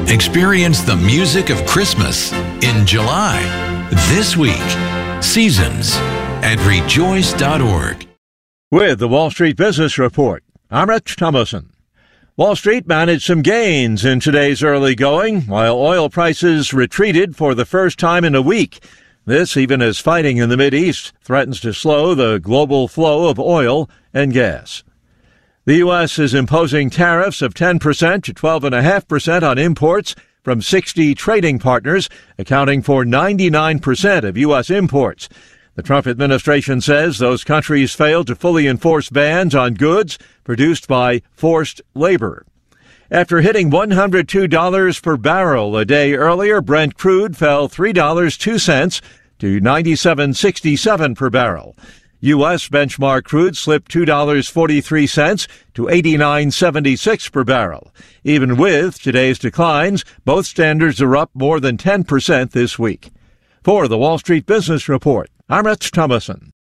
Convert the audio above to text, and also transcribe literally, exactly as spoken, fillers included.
Experience the music of Christmas in July. This week, Seasons at rejoice dot org. With the Wall Street Business Report, I'm Rich Thomason. Wall Street managed some gains in today's early going, while oil prices retreated for the first time in a week. This even as fighting in the Mideast threatens to slow the global flow of oil and gas. The U S is imposing tariffs of ten percent to twelve point five percent on imports from sixty trading partners, accounting for ninety-nine percent of U S imports. The Trump administration says those countries failed to fully enforce bans on goods produced by forced labor. After hitting one hundred two dollars per barrel a day earlier, Brent crude fell three dollars and two cents to ninety-seven dollars and sixty-seven cents per barrel. U S benchmark crude slipped two dollars and forty-three cents to eighty-nine dollars and seventy-six cents per barrel. Even with today's declines, both standards are up more than ten percent this week. For the Wall Street Business Report, I'm Rich Thomason.